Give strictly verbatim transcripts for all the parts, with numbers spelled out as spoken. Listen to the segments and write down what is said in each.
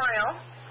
Memorial.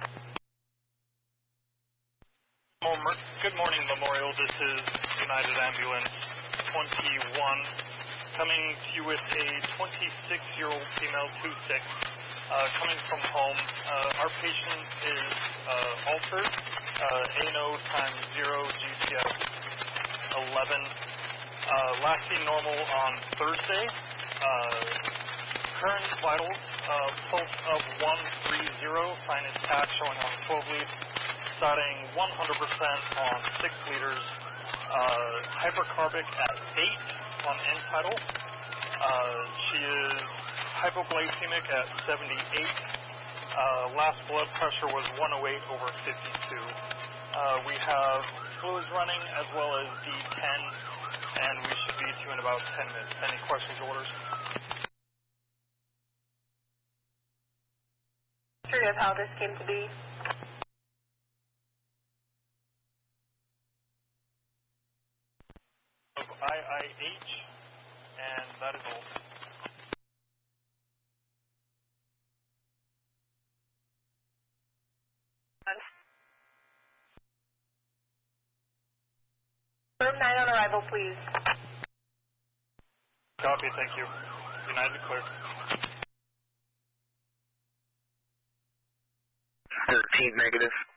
Good morning, Memorial. This is United Ambulance twenty-one, coming to you with a twenty-six-year-old female, two six, uh, coming from home. Uh, our patient is uh, altered, uh, A N O times zero, G C S eleven, uh, lasting normal on Thursday. Uh, current vitals, uh, pulse of one thirty, sinus tach showing on twelve leads, starting one hundred percent on six liters, uh, hypercarbic at eight on end-tidal. Uh, she is hypoglycemic at seventy-eight. Uh, last blood pressure was one oh eight over fifty-two. Uh, we have fluids running as well as D ten, and we should be to you in about ten minutes. Any questions or orders? History of how this came to be. Of I I H, and that is all. Room nine on arrival, please. Copy, thank you. United clear. thirteen negative.